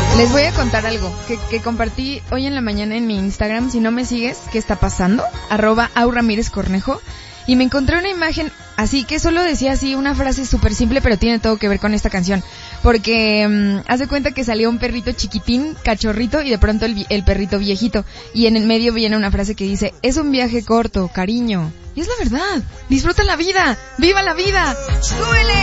Les voy a contar algo que compartí hoy en la mañana en mi Instagram. Si no me sigues, ¿qué está pasando? @AuRamírezCornejo. Y me encontré una imagen así que solo decía así una frase súper simple, pero tiene todo que ver con esta canción. Porque haz de cuenta que salió un perrito chiquitín, cachorrito, y de pronto el perrito viejito. Y en el medio viene una frase que dice: es un viaje corto, cariño. Y es la verdad. Disfruta la vida. ¡Viva la vida! ¡Súbele!